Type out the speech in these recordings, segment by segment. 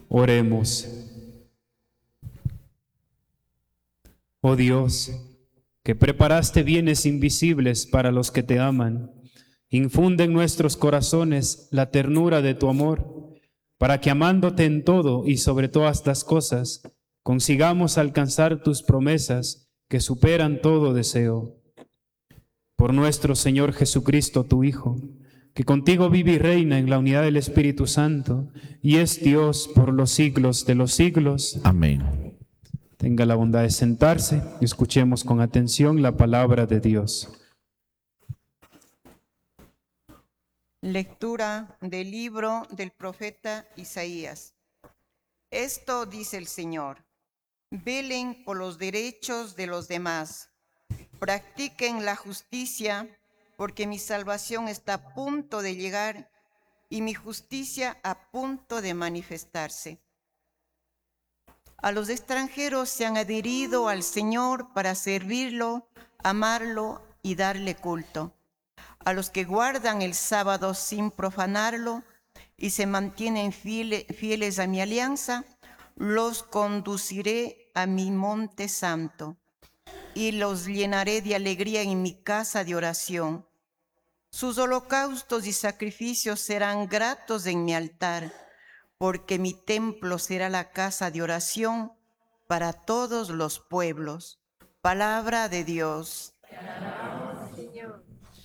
Oremos. Oh Dios, que preparaste bienes invisibles para los que te aman, infunde en nuestros corazones la ternura de tu amor, para que amándote en todo y sobre todas las cosas, consigamos alcanzar tus promesas que superan todo deseo. Por nuestro Señor Jesucristo, tu Hijo, que contigo vive y reina en la unidad del Espíritu Santo, y es Dios por los siglos de los siglos. Amén. Tenga la bondad de sentarse y escuchemos con atención la palabra de Dios. Lectura del libro del profeta Isaías. Esto dice el Señor: velen por los derechos de los demás, practiquen la justicia, porque mi salvación está a punto de llegar y mi justicia a punto de manifestarse. A los extranjeros se han adherido al Señor para servirlo, amarlo y darle culto. A los que guardan el sábado sin profanarlo y se mantienen fieles a mi alianza, los conduciré a mi monte santo y los llenaré de alegría en mi casa de oración. Sus holocaustos y sacrificios serán gratos en mi altar, porque mi templo será la casa de oración para todos los pueblos. Palabra de Dios. Te alabamos, Señor.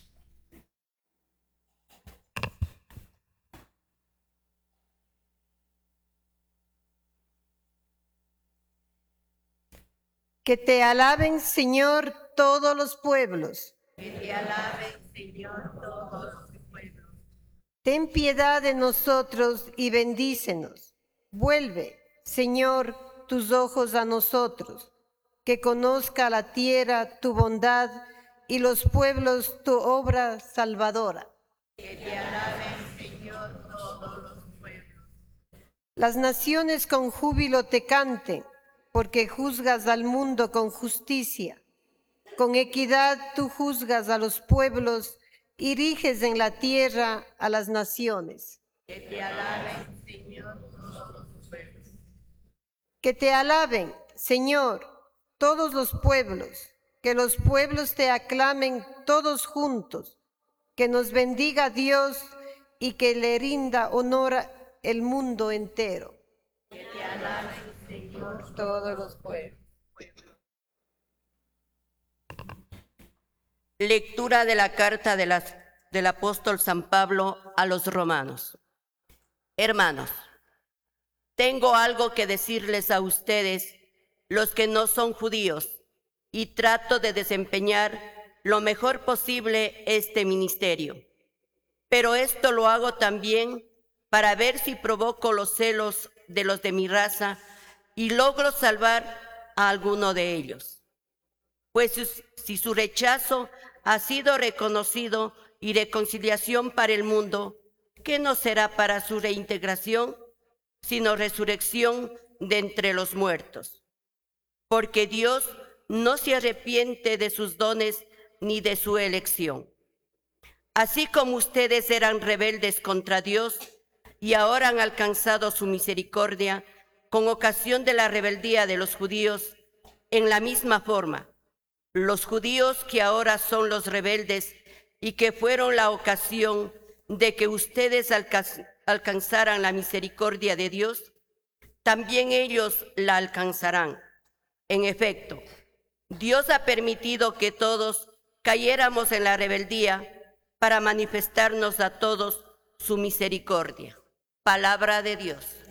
Que te alaben, Señor, todos los pueblos. Que te alaben, Señor, todos los pueblos. Ten piedad de nosotros y bendícenos. Vuelve, Señor, tus ojos a nosotros. Que conozca la tierra tu bondad y los pueblos tu obra salvadora. Que te alaben, Señor, todos los pueblos. Las naciones con júbilo te canten, porque juzgas al mundo con justicia. Con equidad tú juzgas a los pueblos y riges en la tierra a las naciones. Que te alaben, Señor, todos los pueblos. Que te alaben, Señor, todos los pueblos. Que los pueblos te aclamen todos juntos. Que nos bendiga Dios y que le rinda honor el mundo entero. Que te alaben, Señor, Todos los pueblos. Lectura de la carta del apóstol San Pablo a los romanos. Hermanos, tengo algo que decirles a ustedes, los que no son judíos, y trato de desempeñar lo mejor posible este ministerio. Pero esto lo hago también para ver si provoco los celos de los de mi raza y logro salvar a alguno de ellos. Pues si su rechazo ha sido reconocido y reconciliación para el mundo, ¿qué no será para su reintegración, sino resurrección de entre los muertos? Porque Dios no se arrepiente de sus dones ni de su elección. Así como ustedes eran rebeldes contra Dios y ahora han alcanzado su misericordia con ocasión de la rebeldía de los judíos, en la misma forma, los judíos que ahora son los rebeldes y que fueron la ocasión de que ustedes alcanzaran la misericordia de Dios, también ellos la alcanzarán. En efecto, Dios ha permitido que todos cayéramos en la rebeldía para manifestarnos a todos su misericordia. Palabra de Dios.